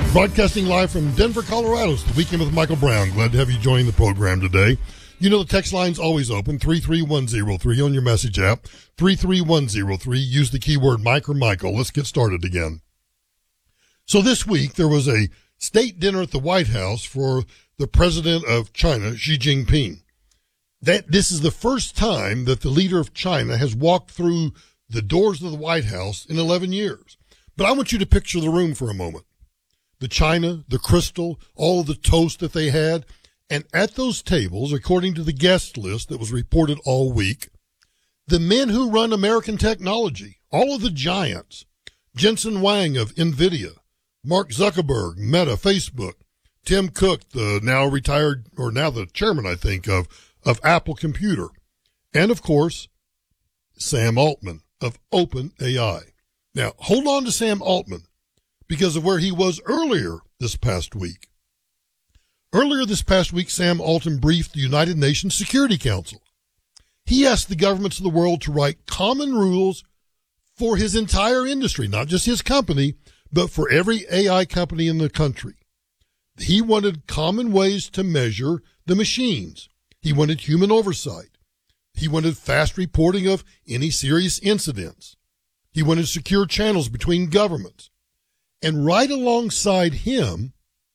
Broadcasting live from Denver, Colorado. It's the Weekend with Michael Brown. Glad to have you join the program today. You know the text line's always open, 33103 on your message app, 33103. Use the keyword Mike or Michael. Let's get started again. So this week there was a state dinner at the White House for the president of China, Xi Jinping. This is the first time that the leader of China has walked through the doors of the White House in 11 years. But I want you to picture the room for a moment. The china, the crystal, all of the toast that they had. And at those tables, according to the guest list that was reported all week, the men who run American technology, all of the giants, Jensen Huang of NVIDIA, Mark Zuckerberg, Meta, Facebook, Tim Cook, the now retired, or now the chairman, I think, of Apple Computer, and of course, Sam Altman of OpenAI. Now, hold on to Sam Altman, because of where he was earlier this past week. Earlier this past week, Sam Altman briefed the United Nations Security Council. He asked the governments of the world to write common rules for his entire industry, not just his company, but for every AI company in the country. He wanted common ways to measure the machines. He wanted human oversight. He wanted fast reporting of any serious incidents. He wanted secure channels between governments. And right alongside him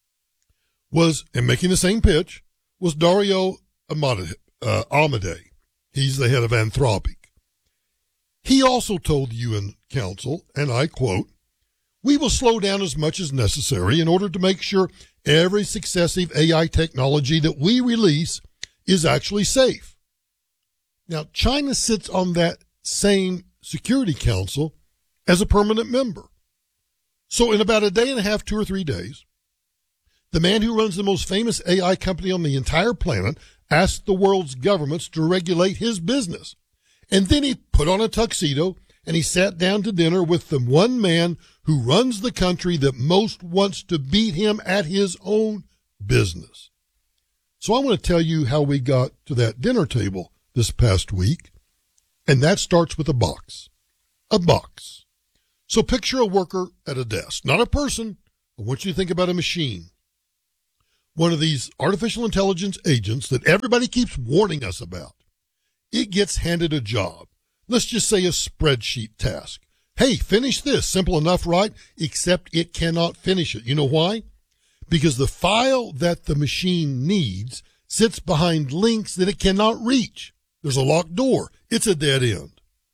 was, and making the same pitch, was Dario Amodei. He's the head of Anthropic. He also told the UN Council, and I quote, "We will slow down as much as necessary in order to make sure every successive AI technology that we release is actually safe." Now, China sits on that same Security Council as a permanent member. So in about a day and a half, 2 or 3 days, the man who runs the most famous AI company on the entire planet asked the world's governments to regulate his business. And then he put on a tuxedo and he sat down to dinner with the one man who runs the country that most wants to beat him at his own business. So I want to tell you how we got to that dinner table this past week. And that starts with a box. A box. So picture a worker at a desk, not a person. I want you to think about a machine. One of these artificial intelligence agents that everybody keeps warning us about. It gets handed a job. Let's just say a spreadsheet task. Hey, finish this. Simple enough, right? Except it cannot finish it. You know why? Because the file that the machine needs sits behind links that it cannot reach. There's a locked door. It's a dead end.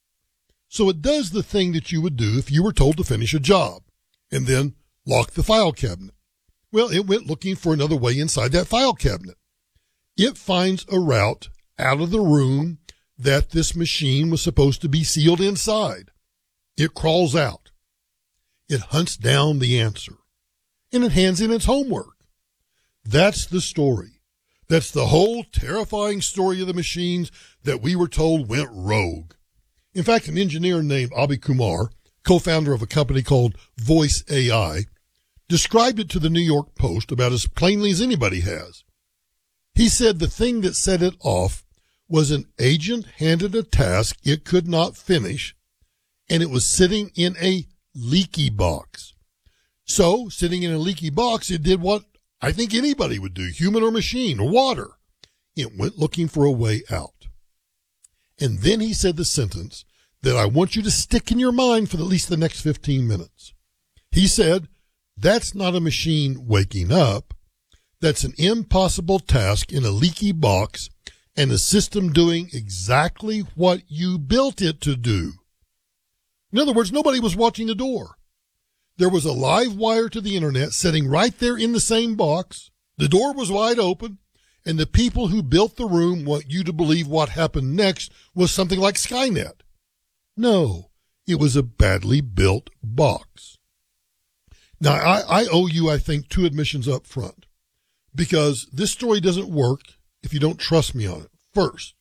So it does the thing that you would do if you were told to finish a job and then lock the file cabinet. Well, it went looking for another way inside that file cabinet. It finds a route out of the room that this machine was supposed to be sealed inside. It crawls out. It hunts down the answer. And it hands in its homework. That's the story. That's the whole terrifying story of the machines that we were told went rogue. In fact, an engineer named Abhi Kumar, co-founder of a company called Voice AI, described it to the New York Post about as plainly as anybody has. He said the thing that set it off was an agent handed a task it could not finish, and it was sitting in a leaky box. So, sitting in a leaky box, it did what I think anybody would do, human or machine or water. It went looking for a way out. And then he said the sentence that I want you to stick in your mind for at least the next 15 minutes. He said, "That's not a machine waking up. That's an impossible task in a leaky box and a system doing exactly what you built it to do." In other words, nobody was watching the door. There was a live wire to the internet sitting right there in the same box. The door was wide open. And the people who built the room want you to believe what happened next was something like Skynet. No, it was a badly built box. Now, I owe you, I think, 2 admissions up front, because this story doesn't work if you don't trust me on it. First,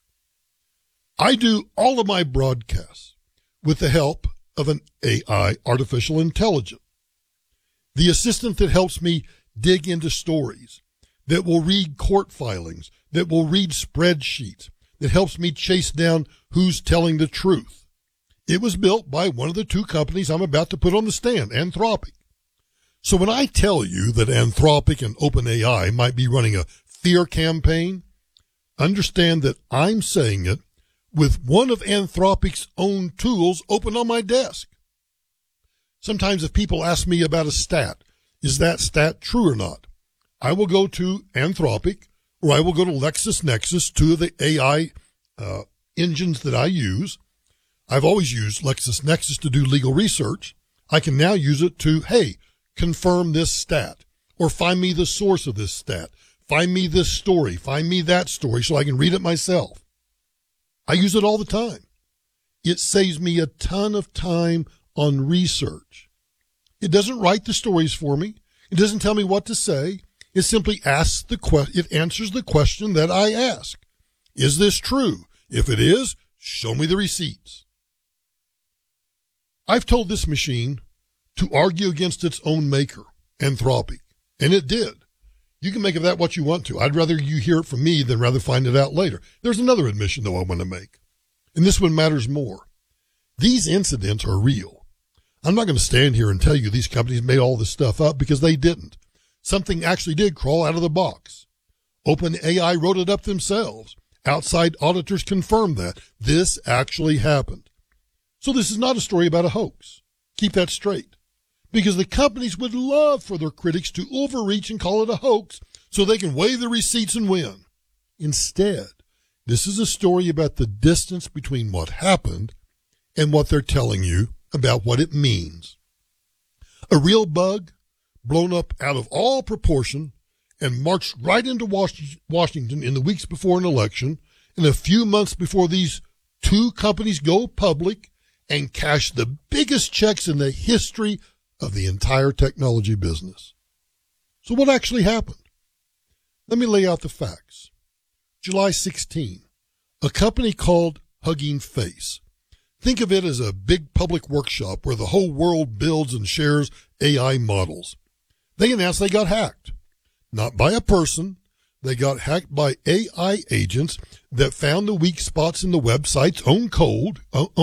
I do all of my broadcasts with the help of an AI, artificial intelligence, the assistant that helps me dig into stories, that will read court filings, that will read spreadsheets, that helps me chase down who's telling the truth. It was built by one of the 2 companies I'm about to put on the stand, Anthropic. So when I tell you that Anthropic and OpenAI might be running a fear campaign, understand that I'm saying it with one of Anthropic's own tools open on my desk. Sometimes if people ask me about a stat, is that stat true or not? I will go to Anthropic or I will go to LexisNexis, two of the AI engines that I use. I've always used LexisNexis to do legal research. I can now use it to, hey, confirm this stat or find me the source of this stat. Find me this story. Find me that story so I can read it myself. I use it all the time. It saves me a ton of time on research. It doesn't write the stories for me. It doesn't tell me what to say. It simply asks it answers the question that I ask. Is this true? If it is, show me the receipts. I've told this machine to argue against its own maker, Anthropic, and it did. You can make of that what you want to. I'd rather you hear it from me than rather find it out later. There's another admission, though, I want to make, and this one matters more. These incidents are real. I'm not going to stand here and tell you these companies made all this stuff up because they didn't. Something actually did crawl out of the box. OpenAI wrote it up themselves. Outside auditors confirmed that. This actually happened. So this is not a story about a hoax. Keep that straight. Because the companies would love for their critics to overreach and call it a hoax so they can weigh the receipts and win. Instead, this is a story about the distance between what happened and what they're telling you about what it means. A real bug blown up out of all proportion and marched right into Washington in the weeks before an election and a few months before these two companies go public and cash the biggest checks in the history of the entire technology business. So what actually happened? Let me lay out the facts. July 16, a company called Hugging Face. Think of it as a big public workshop where the whole world builds and shares AI models. They announced they got hacked. Not by a person. They got hacked by AI agents that found the weak spots in the website's own code,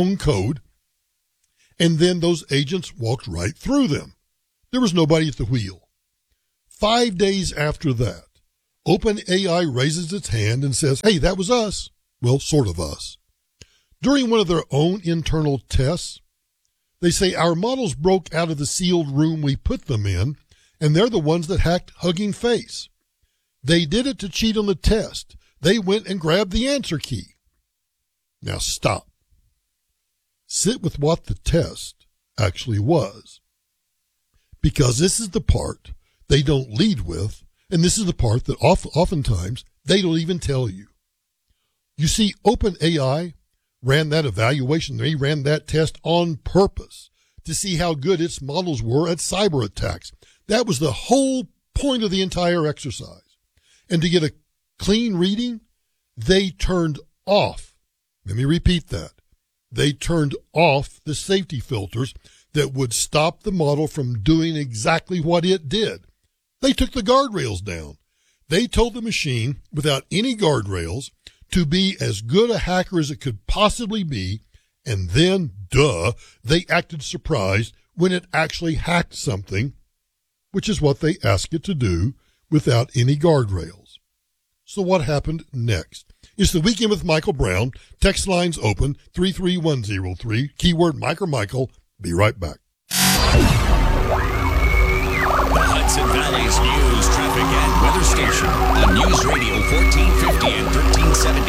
and then those agents walked right through them. There was nobody at the wheel. 5 days after that, OpenAI raises its hand and says, hey, that was us. Well, sort of us. During one of their own internal tests, they say our models broke out of the sealed room we put them in, and they're the ones that hacked Hugging Face. They did it to cheat on the test. They went and grabbed the answer key. Now stop. Sit with what the test actually was. Because this is the part they don't lead with, and this is the part that oftentimes they don't even tell you. You see, OpenAI ran that evaluation. They ran that test on purpose to see how good its models were at cyber attacks. That was the whole point of the entire exercise. And to get a clean reading, they turned off. Let me repeat that. They turned off the safety filters that would stop the model from doing exactly what it did. They took the guardrails down. They told the machine, without any guardrails, to be as good a hacker as it could possibly be, and then, they acted surprised when it actually hacked something, which is what they ask it to do without any guardrails. So what happened next? It's the Weekend with Michael Brown. Text lines open, 33103, keyword Mike or Michael. Be right back. The Hudson Valley's news, traffic, and weather station on News Radio 1450 and 1370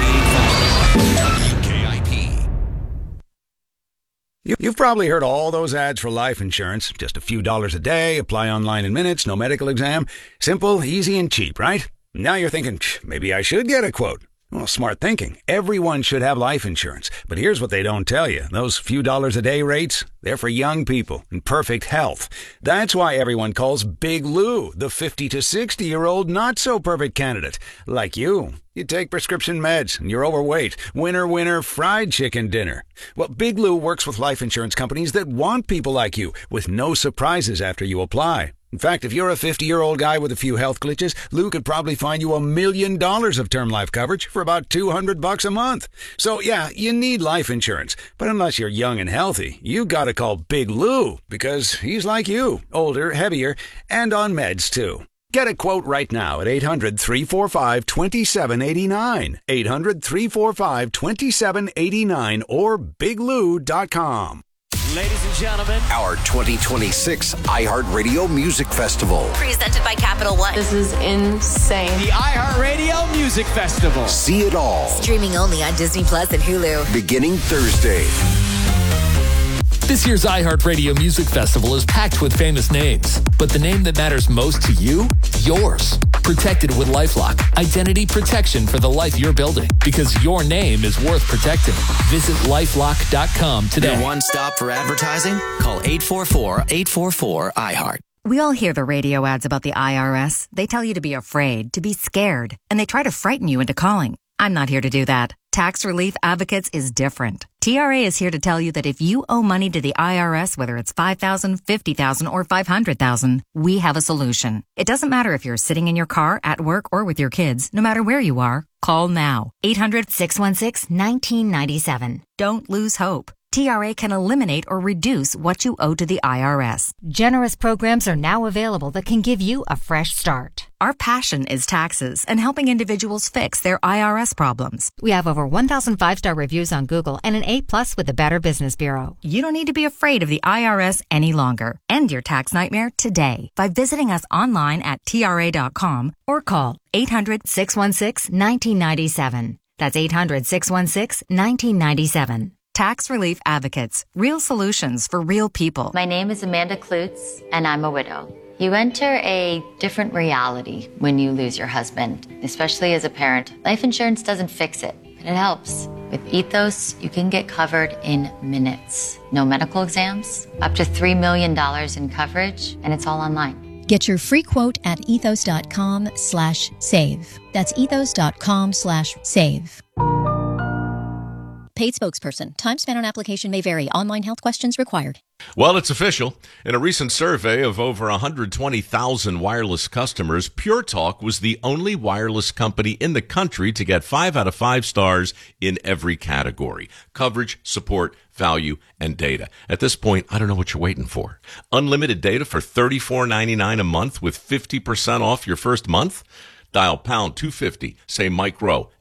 and 98.5 WKIP. You've probably heard all those ads for life insurance. Just a few dollars a day, apply online in minutes, no medical exam. Simple, easy, and cheap, right? Now you're thinking, maybe I should get a quote. Well, smart thinking. Everyone should have life insurance. But here's what they don't tell you. Those few dollars a day rates, they're for young people in perfect health. That's why everyone calls Big Lou the 50 to 60-year-old not-so-perfect candidate. Like you. You take prescription meds and you're overweight. Winner, fried chicken dinner. Well, Big Lou works with life insurance companies that want people like you with no surprises after you apply. In fact, if you're a 50-year-old guy with a few health glitches, Lou could probably find you $1 million of term life coverage for about $200 a month. So yeah, you need life insurance. But unless you're young and healthy, you gotta call Big Lou, because he's like you, older, heavier, and on meds too. Get a quote right now at 800-345-2789. 800-345-2789 or biglou.com. Ladies and gentlemen, our 2026 iHeartRadio Music Festival. Presented by Capital One. This is insane. the iHeartRadio Music Festival. See it all. Streaming only on Disney Plus and Hulu. Beginning Thursday. This year's iHeartRadio Music Festival is packed with famous names, but the name that matters most to you? Yours. Protected with LifeLock. Identity protection for the life you're building, because your name is worth protecting. Visit LifeLock.com today. Your one stop for advertising? Call 844-844-iHeart. We all hear the radio ads about the IRS. They tell you to be afraid, to be scared, and they try to frighten you into calling. I'm not here to do that. Tax Relief Advocates is different. TRA is here to tell you that if you owe money to the IRS, whether it's $5,000, $50,000, or $500,000, we have a solution. It doesn't matter if you're sitting in your car, at work, or with your kids. No matter where you are, call now. 800-616-1997. Don't lose hope. TRA can eliminate or reduce what you owe to the IRS. Generous programs are now available that can give you a fresh start. Our passion is taxes and helping individuals fix their IRS problems. We have over 1,000 5-star reviews on Google and an A+ with the Better Business Bureau. You don't need to be afraid of the IRS any longer. End your tax nightmare today by visiting us online at TRA.com or call 800-616-1997. That's 800-616-1997. Tax Relief Advocates. Real solutions for real people. My name is Amanda Klutz, and I'm a widow. You enter a different reality when you lose your husband, especially as a parent. Life insurance doesn't fix it, but it helps. With Ethos, you can get covered in minutes. No medical exams, up to $3 million in coverage, and it's all online. Get your free quote at ethos.com/save. That's ethos.com/save. Paid spokesperson. Time spent on application may vary. Online health questions required. Well, it's official. In a recent survey of over 120,000 wireless customers, Pure Talk was the only wireless company in the country to get 5 out of 5 stars in every category: coverage, support, value, and data. At this point, I don't know what you're waiting for. Unlimited data for $34.99 a month with 50% off your first month? Dial pound 250, say Mike Rowe,